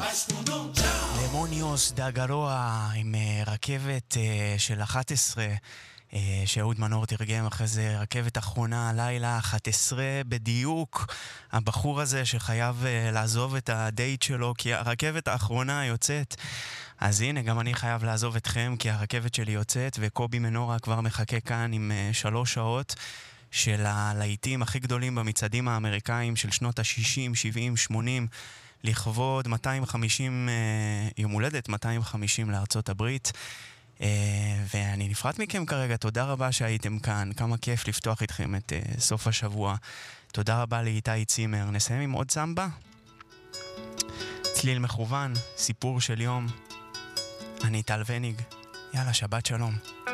למוניוס דה גרואה עם רכבת של 11 שאהוד מנור תרגם, אחרי זה רכבת אחרונה, לילה 11 בדיוק. הבחור הזה שחייב לעזוב את הדייט שלו כי הרכבת האחרונה יוצאת. אז הנה, גם אני חייב לעזוב אתכם כי הרכבת שלי יוצאת, וקובי מנורה כבר מחכה כאן עם 3 שעות של הלהיטים הכי גדולים במצעדים האמריקאים של שנות ה-60, 70, 80, לכבוד 250, יום הולדת 250 לארצות הברית. ואני נפרד מכם כרגע, תודה רבה שהייתם כאן, כמה כיף לפתוח איתכם את סוף השבוע. תודה רבה לאיתי צימר. נסיים עם עוד סמבה, צליל מכוון, סיפור של יום. אני טל וניג, יאללה, שבת שלום.